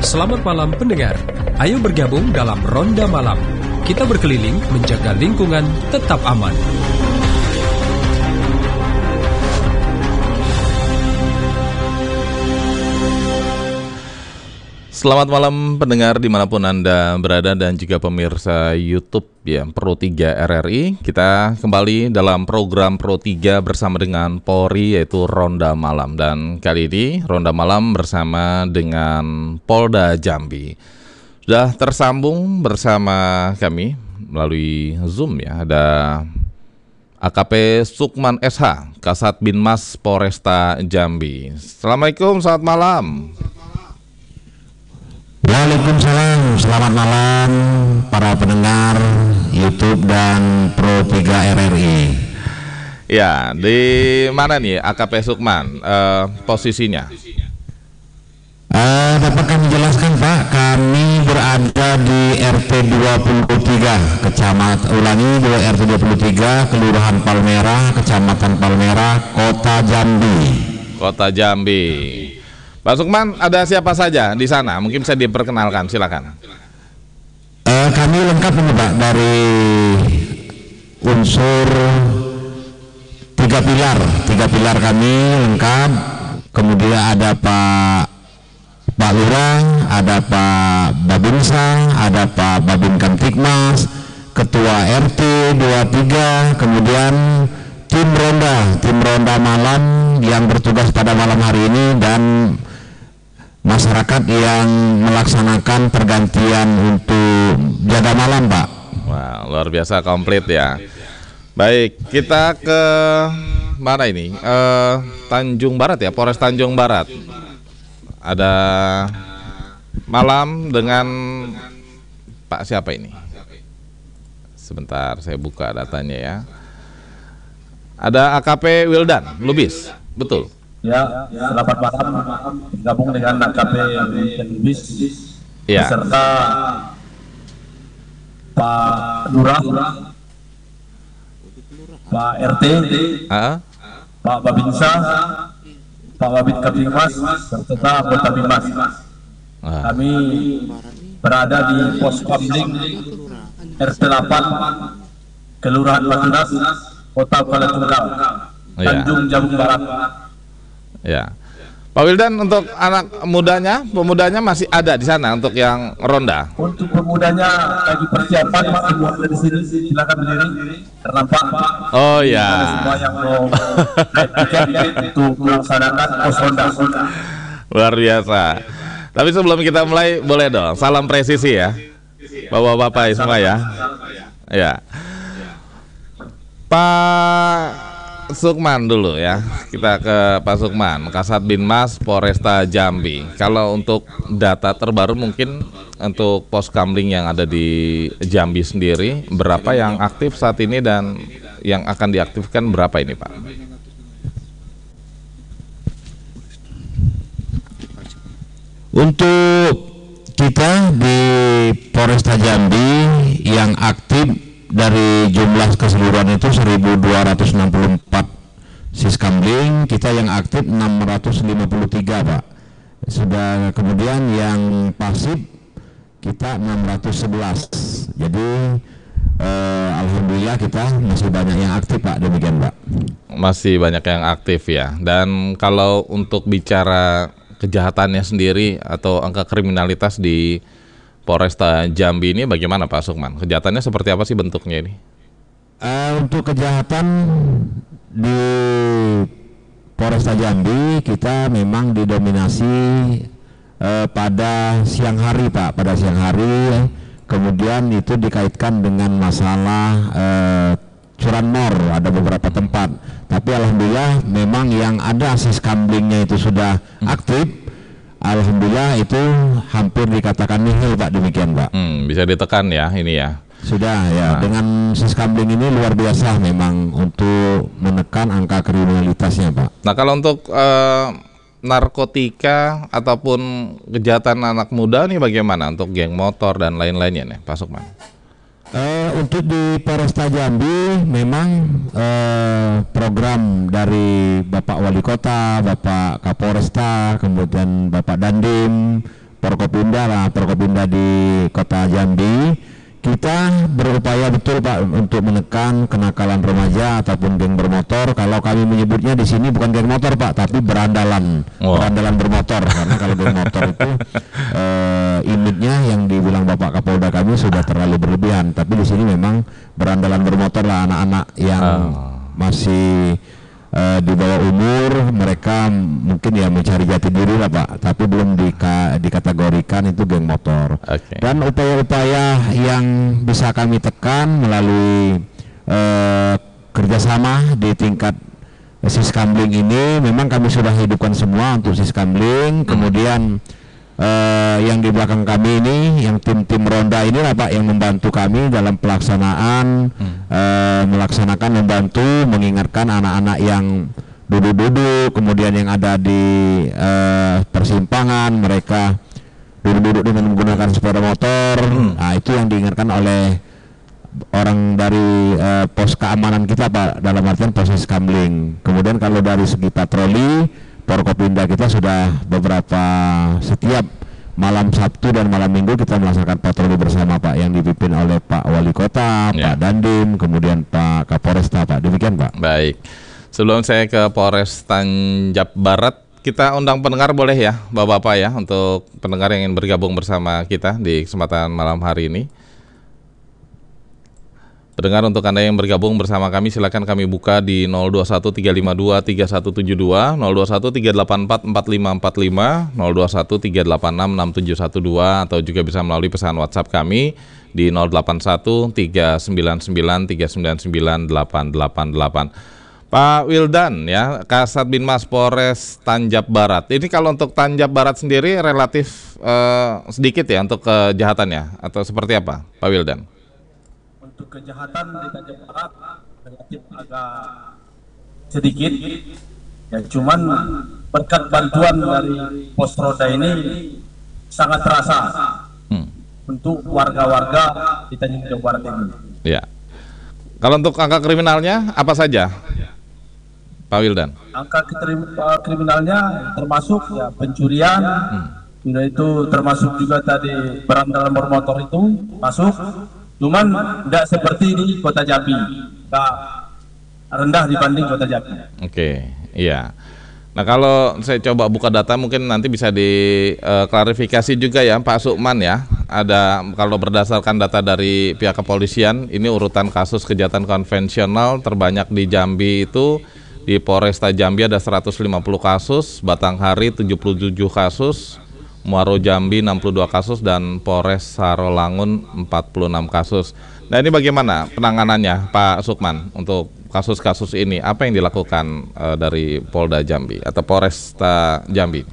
Selamat malam pendengar. Ayo bergabung dalam Ronda Malam. Kita berkeliling menjaga lingkungan tetap aman. Selamat malam pendengar dimanapun Anda berada dan juga pemirsa YouTube ya Pro 3 RRI. Kita kembali dalam program Pro 3 bersama dengan Polri yaitu Ronda Malam. Dan kali ini Ronda Malam bersama dengan Polda Jambi. Sudah tersambung bersama kami melalui Zoom ya. Ada AKP Sukman SH, Kasat Binmas Polresta Jambi. Assalamualaikum, selamat malam. Waalaikumsalam, selamat malam para pendengar YouTube dan Pro 3 RRI. Ya, di mana nih AKP Sukman posisinya? Dapat kami jelaskan Pak, kami berada di RT 23, RT 23, Kelurahan Palmerah, Kecamatan Palmerah, Kota Jambi. Kota Jambi. Pak Sukman, ada siapa saja di sana? Mungkin bisa diperkenalkan, silakan. Kami lengkap ini Pak, dari unsur tiga pilar kami lengkap. Kemudian ada Pak Lurah, ada Pak Babinsa, ada Pak Babin Kamtipmas, Ketua RT 23, kemudian tim ronda malam yang bertugas pada malam hari ini dan masyarakat yang melaksanakan pergantian untuk jaga malam Pak. Wah, luar biasa komplit ya. Baik, kita ke mana ini? Tanjung Barat ya, Polres Tanjung Barat. Ada malam dengan Pak siapa ini? Sebentar, saya buka datanya ya. Ada AKP Wildan Lubis, betul? Ya, selamat malam. Gabung dengan AKP Lubis ya. Beserta Pak Lurah, Pak RT, Pak Babinsa, Pak Babin Kaptimas, serta anggota Bimas. Kami berada di pos kamling RT 8, Kelurahan Batunas, Kota Kuala Tunggal, Tanjung Jabung Barat. Ya, Pak Wildan, untuk anak pemudanya masih ada di sana untuk yang ronda. Untuk pemudanya lagi persiapan, Pak, Ibu ada di sini, silakan berdiri, ternampak. Oh ya. Semua yang mau naik tiket untuk melaksanakan pos ronda. Luar biasa. Tapi sebelum kita mulai, boleh dong salam presisi ya, bapak-bapak semua ya. Ya. Pak Sukman dulu ya, kita ke Pak Sukman, Kasat Binmas Polresta Jambi. Kalau untuk data terbaru mungkin untuk pos kamling yang ada di Jambi sendiri, berapa yang aktif saat ini dan yang akan diaktifkan berapa ini Pak? Untuk kita di Polresta Jambi yang aktif dari jumlah keseluruhan itu 1.264 siskamling, kita yang aktif 653 Pak. Sudah kemudian yang pasif kita 611. Jadi alhamdulillah kita masih banyak yang aktif Pak, demikian Pak. Masih banyak yang aktif ya. Dan kalau untuk bicara kejahatannya sendiri atau angka kriminalitas di Polresta Jambi ini bagaimana Pak Sukman? Kejahatannya seperti apa sih bentuknya ini? Untuk kejahatan di Polresta Jambi kita memang didominasi pada siang hari Pak, pada siang hari. Kemudian itu dikaitkan dengan masalah curanmor, ada beberapa tempat. Tapi alhamdulillah memang yang ada siskamblingnya itu sudah aktif. Alhamdulillah itu hampir dikatakan nihil Pak, demikian Pak. Bisa ditekan ya ini ya. Sudah ya, dengan siskamling ini luar biasa memang untuk menekan angka kriminalitasnya Pak. Nah kalau untuk narkotika ataupun kejahatan anak muda nih bagaimana untuk geng motor dan lain-lainnya nih Pak Sukman? Untuk di Polresta Jambi memang program dari Bapak Wali Kota, Bapak Kapolresta, kemudian Bapak Dandim, Forkopimda di Kota Jambi, kita berupaya betul Pak untuk menekan kenakalan remaja ataupun geng bermotor. Kalau kami menyebutnya di sini bukan geng motor Pak, tapi berandalan bermotor. Karena kalau geng motor itu image-nya yang dibilang Bapak Kapolda kami sudah terlalu berlebihan. Tapi di sini memang berandalan bermotor lah anak-anak yang masih di bawah umur, mereka mungkin ya mencari jati diri lah Pak, tapi belum dikategorikan itu geng motor. Dan upaya-upaya yang bisa kami tekan melalui kerjasama di tingkat Siskamling ini, memang kami sudah hidupkan semua untuk Siskamling. Kemudian yang di belakang kami ini, yang tim-tim ronda ini lah Pak, yang membantu kami dalam pelaksanaan membantu mengingatkan anak-anak yang duduk-duduk, kemudian yang ada di persimpangan, mereka duduk-duduk dengan menggunakan sepeda motor. Nah, itu yang diingatkan oleh orang dari pos keamanan kita Pak, dalam artian pos Siskamling. Kemudian kalau dari segi patroli, Forkopimda kita sudah setiap malam Sabtu dan malam Minggu kita melaksanakan patroli bersama Pak, yang dipimpin oleh Pak Wali Kota, Pak Dandim, kemudian Pak Kapolresta Pak. Demikian Pak. Baik. Sebelum saya ke Polres Tanjab Barat, kita undang pendengar boleh ya Bapak-Bapak ya, untuk pendengar yang ingin bergabung bersama kita di kesempatan malam hari ini. Pendengar, untuk Anda yang bergabung bersama kami, silakan kami buka di 0213523172, 0213844545, 0213866712, atau juga bisa melalui pesan WhatsApp kami di 081399399888. Pak Wildan ya, Kasat Binmas Polres Tanjab Barat. Ini kalau untuk Tanjab Barat sendiri relatif sedikit ya untuk kejahatannya, atau seperti apa Pak Wildan? Untuk kejahatan di Tanjab Barat relatif agak sedikit ya, cuman berkat bantuan dari pos roda ini sangat terasa untuk warga-warga di Tanjab Barat ini. Ya. Kalau untuk angka kriminalnya apa saja, Pak Wildan? Angka kriminalnya termasuk ya pencurian, itu termasuk juga tadi berandalan bermotor itu masuk. Cuman tidak seperti di Kota Jambi, tidak rendah dibanding Kota Jambi. Oke, iya. Nah, kalau saya coba buka data, mungkin nanti bisa diklarifikasi juga ya Pak Sukman ya. Ada, kalau berdasarkan data dari pihak kepolisian, ini urutan kasus kejahatan konvensional terbanyak di Jambi itu di Polresta Jambi ada 150 kasus, Batanghari 77 kasus, Muaro Jambi 62 kasus, dan Polres Sarolangun 46 kasus. Nah, ini bagaimana penanganannya Pak Sukman untuk kasus-kasus ini? Apa yang dilakukan dari Polda Jambi atau Polresta Jambi?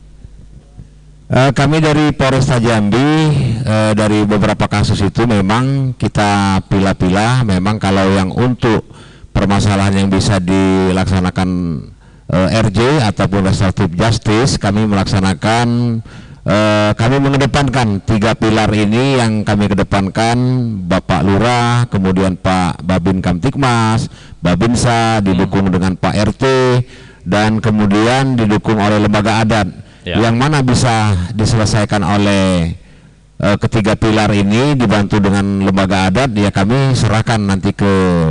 Kami dari Polresta Jambi dari beberapa kasus itu memang kita pilah-pilah. Memang kalau yang untuk permasalahan yang bisa dilaksanakan RJ ataupun restoratif justice, kami melaksanakan kami mengedepankan 3 pilar ini. Yang kami kedepankan Bapak Lurah, kemudian Pak Babin Kamtikmas, Babinsa, didukung dengan Pak RT, dan kemudian didukung oleh lembaga adat. Yang mana bisa diselesaikan oleh ketiga pilar ini dibantu dengan lembaga adat, ya kami serahkan nanti ke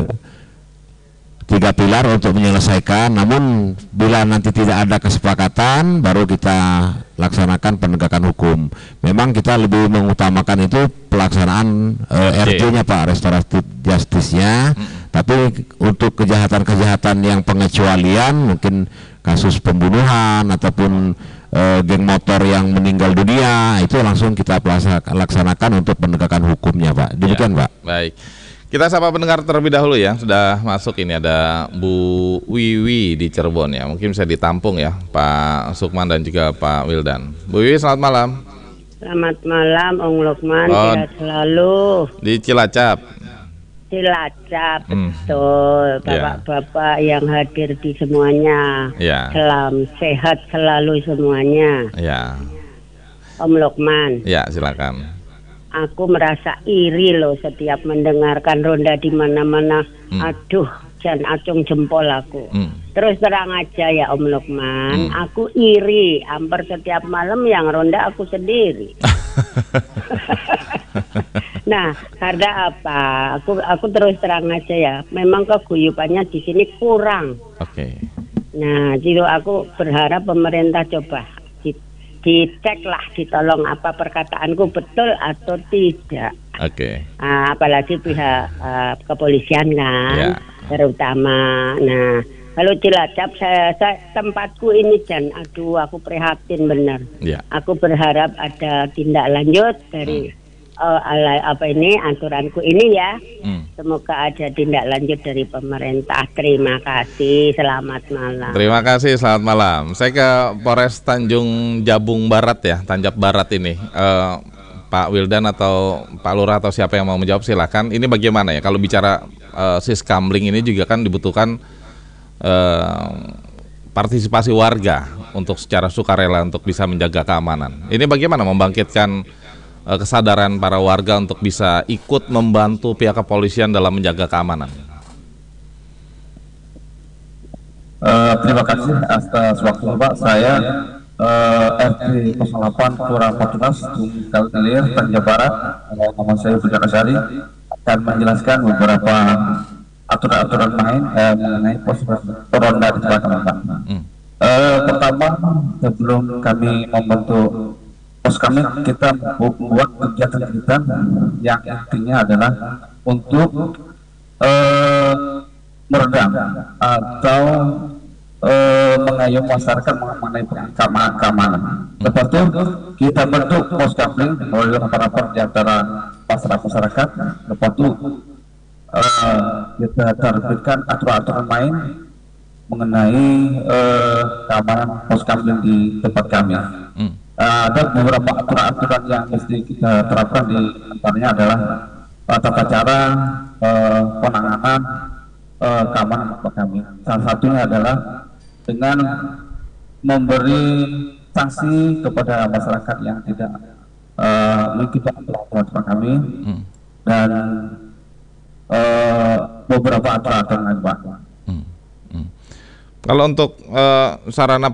3 pilar untuk menyelesaikan. Namun bila nanti tidak ada kesepakatan, baru kita laksanakan penegakan hukum. Memang kita lebih mengutamakan itu pelaksanaan RJ-nya Pak, restoratif justice-nya. Tapi untuk kejahatan-kejahatan yang pengecualian, mungkin kasus pembunuhan ataupun geng motor yang meninggal dunia, itu langsung kita laksanakan untuk penegakan hukumnya Pak. Demikian Pak. Baik. Kita sapa pendengar terlebih dahulu ya. Sudah masuk ini, ada Bu Wiwi di Cirebon ya. Mungkin bisa ditampung ya Pak Sukman dan juga Pak Wildan. Bu Wiwi, selamat malam. Selamat malam Om Lukman, sehat selalu. Di Cilacap. Cilacap, betul. Bapak-bapak yang hadir di semuanya. Salam sehat selalu semuanya. Om Lukman. Ya, silakan. Aku merasa iri loh setiap mendengarkan ronda di mana-mana. Aduh, jan acung jempol aku. Terus terang aja ya Om Lukman, aku iri, hampir setiap malam yang ronda aku sendiri. Nah, karena apa? Aku terus terang aja ya, memang keguyupannya di sini kurang. Oke. Nah, jadi aku berharap pemerintah coba dicek lah, ditolong apa perkataanku betul atau tidak. Oke. Apalagi pihak kepolisian kan, Ya. terutama. Nah, kalau Cilacap saya tempatku ini dan aduh aku prihatin benar. Ya. Aku berharap ada tindak lanjut dari aturanku ini ya. Semoga ada tindak lanjut dari pemerintah. Terima kasih. Selamat malam. Terima kasih, selamat malam. Saya ke Polres Tanjung Jabung Barat ya, Tanjab Barat ini. Pak Wildan atau Pak Lurah atau siapa yang mau menjawab silakan. Ini bagaimana ya kalau bicara siskamling ini juga kan dibutuhkan partisipasi warga untuk secara sukarela untuk bisa menjaga keamanan. Ini bagaimana membangkitkan kesadaran para warga untuk bisa ikut membantu pihak kepolisian dalam menjaga keamanan? Terima kasih atas waktu Pak. Saya RT 08 Kelurahan 14 Tunggal Tanjab Barat. Nama saya Budi Kasari akan menjelaskan beberapa aturan-aturan main mengenai pos ronda di tempat Pak. Pertama, sebelum kami membentuk pos kami, kita membuat kegiatan kita yang intinya adalah untuk meredam atau mengayom masyarakat mengenai keamanan. Lepas itu kita bentuk pos kamling oleh rapor di antara masyarakat. Lepas itu kita terbitkan aturan-aturan main mengenai keamanan pos kamling di tempat kami. Ada beberapa aturan-aturan yang mesti kita terapkan, di antaranya adalah tata cara penanganan keamanan tempat kami. Salah satunya adalah dengan memberi sanksi kepada masyarakat yang tidak mengikuti aturan kami dan beberapa aturan lain, Pak. Kalau untuk sarana